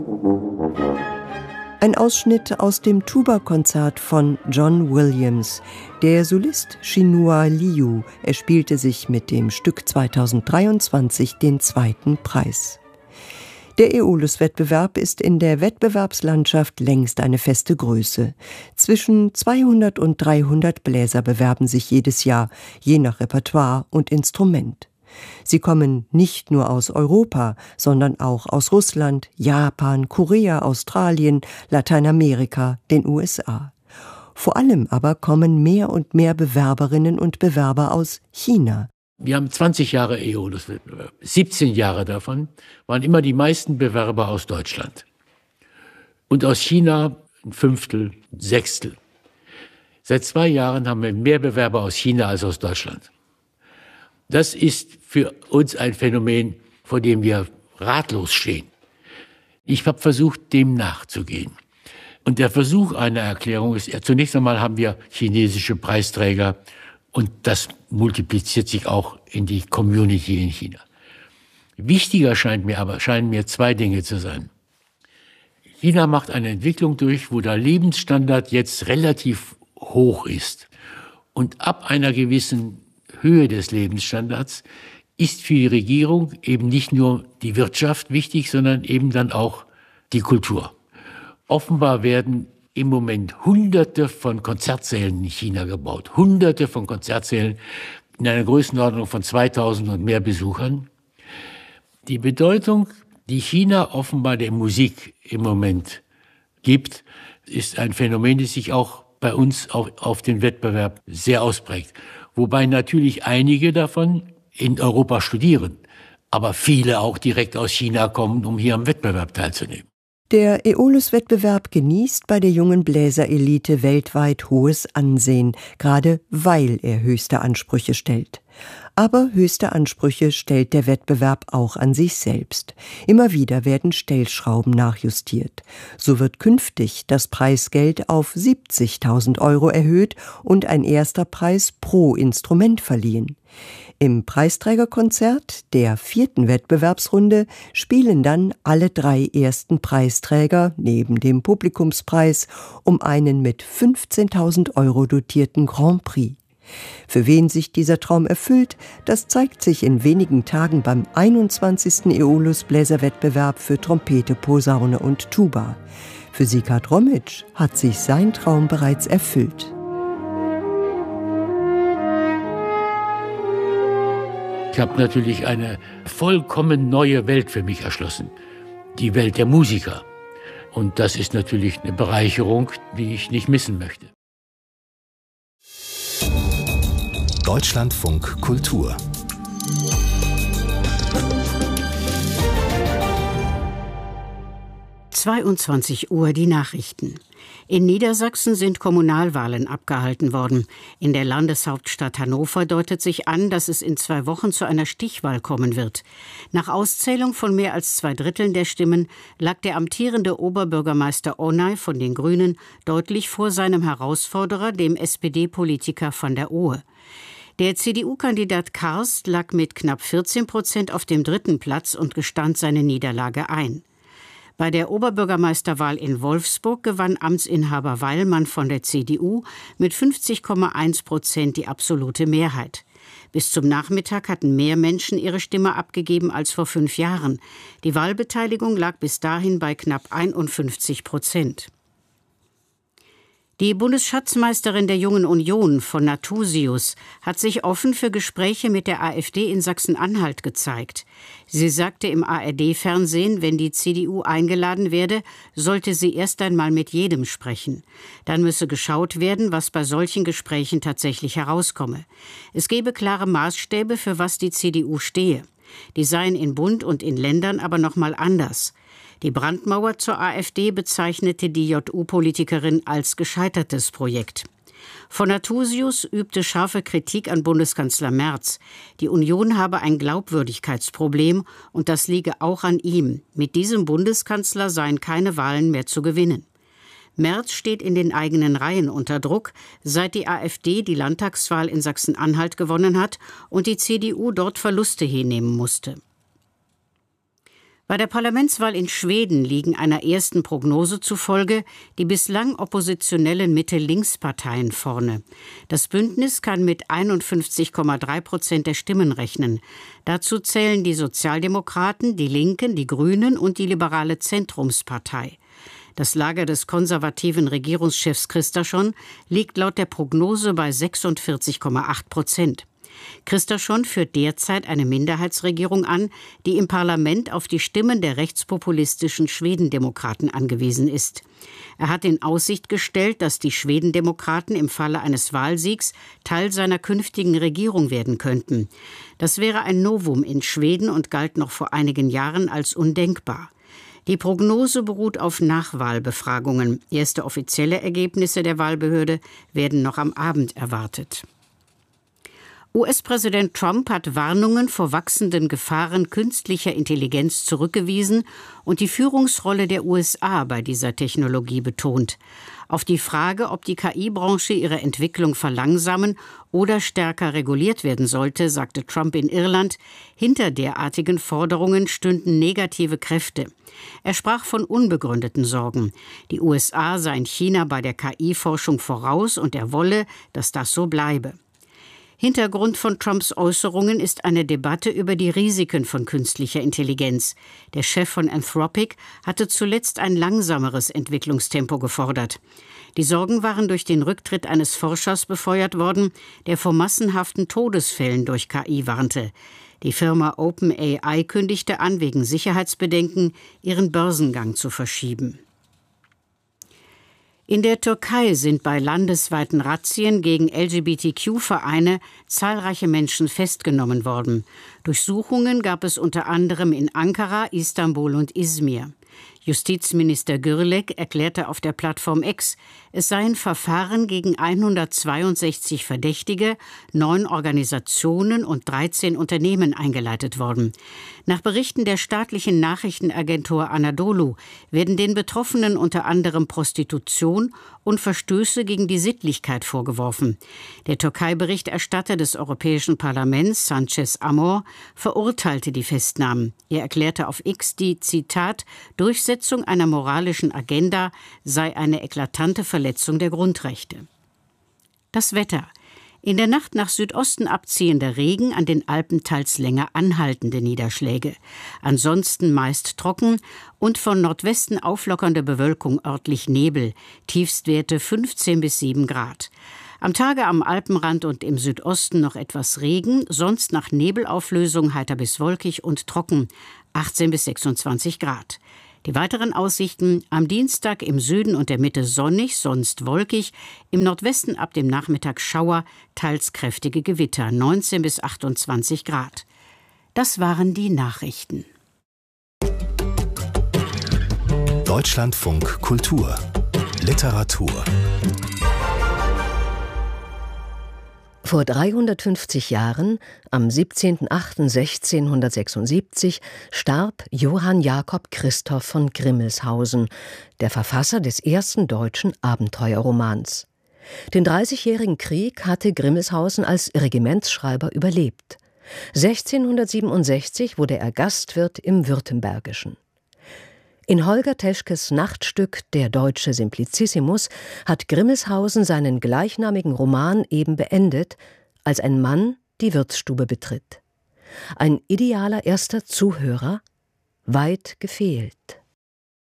Ein Ausschnitt aus dem Tuba-Konzert von John Williams. Der Solist Chinua Liu erspielte sich mit dem Stück 2023 den zweiten Preis. Der Aeolus-Wettbewerb ist in der Wettbewerbslandschaft längst eine feste Größe. Zwischen 200 und 300 Bläser bewerben sich jedes Jahr, je nach Repertoire und Instrument. Sie kommen nicht nur aus Europa, sondern auch aus Russland, Japan, Korea, Australien, Lateinamerika, den USA. Vor allem aber kommen mehr und mehr Bewerberinnen und Bewerber aus China. Wir haben 20 Jahre Aeolus-Wettbewerb. 17 Jahre davon waren immer die meisten Bewerber aus Deutschland. Und aus China ein Fünftel, ein Sechstel. Seit 2 Jahren haben wir mehr Bewerber aus China als aus Deutschland. Das ist für uns ein Phänomen, vor dem wir ratlos stehen. Ich habe versucht, dem nachzugehen. Und der Versuch einer Erklärung ist, zunächst einmal haben wir chinesische Preisträger und das multipliziert sich auch in die Community in China. Wichtiger scheinen mir 2 Dinge zu sein. China macht eine Entwicklung durch, wo der Lebensstandard jetzt relativ hoch ist. Und ab einer gewissen Höhe des Lebensstandards ist für die Regierung eben nicht nur die Wirtschaft wichtig, sondern eben dann auch die Kultur. Offenbar werden im Moment Hunderte von Konzertsälen in China gebaut. Hunderte von Konzertsälen in einer Größenordnung von 2000 und mehr Besuchern. Die Bedeutung, die China offenbar der Musik im Moment gibt, ist ein Phänomen, das sich auch bei uns auf den Wettbewerb sehr ausprägt. Wobei natürlich einige davon in Europa studieren, aber viele auch direkt aus China kommen, um hier am Wettbewerb teilzunehmen. Der Aeolus-Wettbewerb genießt bei der jungen Bläserelite weltweit hohes Ansehen, gerade weil er höchste Ansprüche stellt. Aber höchste Ansprüche stellt der Wettbewerb auch an sich selbst. Immer wieder werden Stellschrauben nachjustiert. So wird künftig das Preisgeld auf 70.000 € erhöht und ein erster Preis pro Instrument verliehen. Im Preisträgerkonzert der 4. Wettbewerbsrunde spielen dann alle 3 ersten Preisträger neben dem Publikumspreis um einen mit 15.000 € dotierten Grand Prix. Für wen sich dieser Traum erfüllt, das zeigt sich in wenigen Tagen beim 21. Aeolus-Bläserwettbewerb für Trompete, Posaune und Tuba. Für Sieghard Rommitsch hat sich sein Traum bereits erfüllt. Ich habe natürlich eine vollkommen neue Welt für mich erschlossen. Die Welt der Musiker. Und das ist natürlich eine Bereicherung, die ich nicht missen möchte. Deutschlandfunk Kultur 22 Uhr die Nachrichten. In Niedersachsen sind Kommunalwahlen abgehalten worden. In der Landeshauptstadt Hannover deutet sich an, dass es in 2 Wochen zu einer Stichwahl kommen wird. Nach Auszählung von mehr als 2/3 der Stimmen lag der amtierende Oberbürgermeister Onay von den Grünen deutlich vor seinem Herausforderer, dem SPD-Politiker van der Ohe. Der CDU-Kandidat Karst lag mit knapp 14% auf dem 3. Platz und gestand seine Niederlage ein. Bei der Oberbürgermeisterwahl in Wolfsburg gewann Amtsinhaber Weilmann von der CDU mit 50,1% die absolute Mehrheit. Bis zum Nachmittag hatten mehr Menschen ihre Stimme abgegeben als vor 5 Jahren. Die Wahlbeteiligung lag bis dahin bei knapp 51%. Die Bundesschatzmeisterin der Jungen Union von Nathusius hat sich offen für Gespräche mit der AfD in Sachsen-Anhalt gezeigt. Sie sagte im ARD-Fernsehen, wenn die CDU eingeladen werde, sollte sie erst einmal mit jedem sprechen. Dann müsse geschaut werden, was bei solchen Gesprächen tatsächlich herauskomme. Es gebe klare Maßstäbe, für was die CDU stehe. Die seien in Bund und in Ländern aber noch mal anders. Die Brandmauer zur AfD bezeichnete die JU-Politikerin als gescheitertes Projekt. Von Nathusius übte scharfe Kritik an Bundeskanzler Merz. Die Union habe ein Glaubwürdigkeitsproblem und das liege auch an ihm. Mit diesem Bundeskanzler seien keine Wahlen mehr zu gewinnen. Merz steht in den eigenen Reihen unter Druck, seit die AfD die Landtagswahl in Sachsen-Anhalt gewonnen hat und die CDU dort Verluste hinnehmen musste. Bei der Parlamentswahl in Schweden liegen einer ersten Prognose zufolge die bislang oppositionellen Mitte-Links-Parteien vorne. Das Bündnis kann mit 51,3% der Stimmen rechnen. Dazu zählen die Sozialdemokraten, die Linken, die Grünen und die liberale Zentrumspartei. Das Lager des konservativen Regierungschefs Kristersson liegt laut der Prognose bei 46,8%. Kristersson führt derzeit eine Minderheitsregierung an, die im Parlament auf die Stimmen der rechtspopulistischen Schwedendemokraten angewiesen ist. Er hat in Aussicht gestellt, dass die Schwedendemokraten im Falle eines Wahlsiegs Teil seiner künftigen Regierung werden könnten. Das wäre ein Novum in Schweden und galt noch vor einigen Jahren als undenkbar. Die Prognose beruht auf Nachwahlbefragungen. Erste offizielle Ergebnisse der Wahlbehörde werden noch am Abend erwartet. US-Präsident Trump hat Warnungen vor wachsenden Gefahren künstlicher Intelligenz zurückgewiesen und die Führungsrolle der USA bei dieser Technologie betont. Auf die Frage, ob die KI-Branche ihre Entwicklung verlangsamen oder stärker reguliert werden sollte, sagte Trump in Irland, hinter derartigen Forderungen stünden negative Kräfte. Er sprach von unbegründeten Sorgen. Die USA seien China bei der KI-Forschung voraus und er wolle, dass das so bleibe. Hintergrund von Trumps Äußerungen ist eine Debatte über die Risiken von künstlicher Intelligenz. Der Chef von Anthropic hatte zuletzt ein langsameres Entwicklungstempo gefordert. Die Sorgen waren durch den Rücktritt eines Forschers befeuert worden, der vor massenhaften Todesfällen durch KI warnte. Die Firma OpenAI kündigte an, wegen Sicherheitsbedenken ihren Börsengang zu verschieben. In der Türkei sind bei landesweiten Razzien gegen LGBTQ-Vereine zahlreiche Menschen festgenommen worden. Durchsuchungen gab es unter anderem in Ankara, Istanbul und Izmir. Justizminister Gürlek erklärte auf der Plattform X, es seien Verfahren gegen 162 Verdächtige, 9 Organisationen und 13 Unternehmen eingeleitet worden. Nach Berichten der staatlichen Nachrichtenagentur Anadolu werden den Betroffenen unter anderem Prostitution und Verstöße gegen die Sittlichkeit vorgeworfen. Der Türkei-Berichterstatter des Europäischen Parlaments, Sanchez Amor, verurteilte die Festnahmen. Er erklärte auf X, die, Zitat, Durchsetzung einer moralischen Agenda sei eine eklatante Verletzung der Grundrechte. Das Wetter. In der Nacht nach Südosten abziehender Regen, an den Alpen teils länger anhaltende Niederschläge. Ansonsten meist trocken und von Nordwesten auflockernde Bewölkung, örtlich Nebel, Tiefstwerte 15 bis 7 Grad. Am Tage am Alpenrand und im Südosten noch etwas Regen, sonst nach Nebelauflösung heiter bis wolkig und trocken, 18 bis 26 Grad. Die weiteren Aussichten: am Dienstag im Süden und der Mitte sonnig, sonst wolkig, im Nordwesten ab dem Nachmittag Schauer, teils kräftige Gewitter, 19 bis 28 Grad. Das waren die Nachrichten. Deutschlandfunk Kultur Literatur. Vor 350 Jahren, am 17.08.1676, starb Johann Jakob Christoph von Grimmelshausen, der Verfasser des ersten deutschen Abenteuerromans. Den Dreißigjährigen Krieg hatte Grimmelshausen als Regimentsschreiber überlebt. 1667 wurde er Gastwirt im Württembergischen. In Holger Teschkes Nachtstück »Der deutsche Simplicissimus« hat Grimmelshausen seinen gleichnamigen Roman eben beendet, als ein Mann die Wirtsstube betritt. Ein idealer erster Zuhörer? Weit gefehlt.